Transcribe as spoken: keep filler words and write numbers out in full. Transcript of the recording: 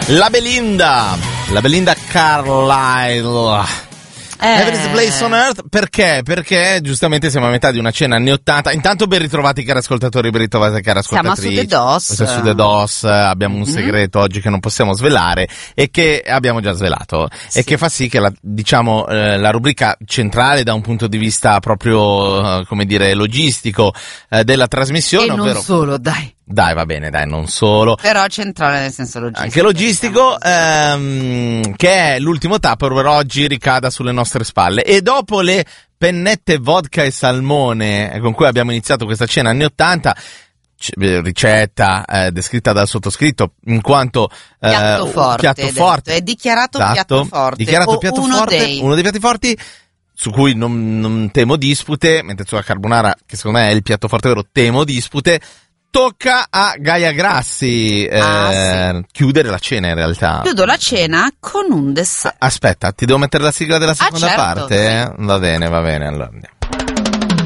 La Belinda, la Belinda Carlisle. Eh. Every Place on Earth, perché? Perché giustamente siamo a metà di una cena anni ottanta. Intanto ben ritrovati cari ascoltatori, ben ritrovate cari ascoltatrici. Siamo a Sud e Dos. Questo è Sud e Dos, abbiamo un Mm-hmm. segreto oggi che non possiamo svelare e che abbiamo già svelato, sì. e che fa sì che la, diciamo eh, la rubrica centrale da un punto di vista proprio eh, come dire logistico eh, della trasmissione, E non ovvero solo, dai. Dai, va bene, dai, non solo. Però centrale nel senso logistico. Anche logistico, ehm, che è l'ultimo Tupperware oggi ricada sulle nostre spalle. E dopo le pennette vodka e salmone con cui abbiamo iniziato questa cena anni ottanta, ricetta eh, descritta dal sottoscritto in quanto eh, piatto forte, piatto forte. È dichiarato esatto, piatto forte. Dichiarato o piatto uno forte, dei... uno dei piatti forti su cui non, non temo dispute, mentre sulla carbonara, che secondo me è il piatto forte vero, temo dispute. Tocca a Gaia Grassi eh, Ah, sì. chiudere la cena in realtà. Chiudo la cena con un dessert. Aspetta, ti devo mettere la sigla della seconda certo, parte? sì. Eh? Va bene, va bene, allora andiamo.